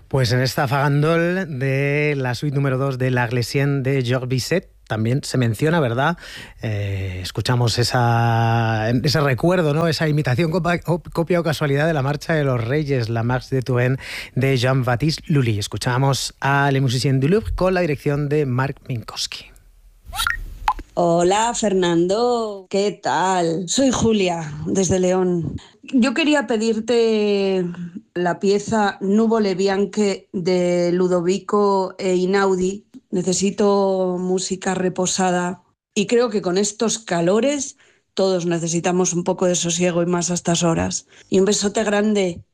Pues en esta Fagandol de la suite número 2 de La Glessienne de Georges Bizet también se menciona, ¿verdad? Escuchamos ese recuerdo, ¿no? Esa imitación, copia o casualidad de la Marcha de los Reyes, la Marche de Touraine de Jean-Baptiste Lully. Escuchamos a Les Musiciens du Louvre con la dirección de Mark Minkowski. Hola Fernando, ¿qué tal? Soy Julia, desde León. Yo quería pedirte la pieza Nuvole Bianche de Ludovico Einaudi. Necesito música reposada y creo que con estos calores todos necesitamos un poco de sosiego y más a estas horas. Y un besote grande.